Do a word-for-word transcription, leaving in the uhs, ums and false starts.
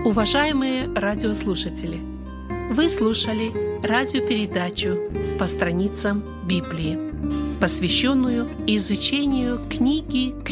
Уважаемые радиослушатели, вы слушали радиопередачу «По страницам Библии», посвященную изучению книги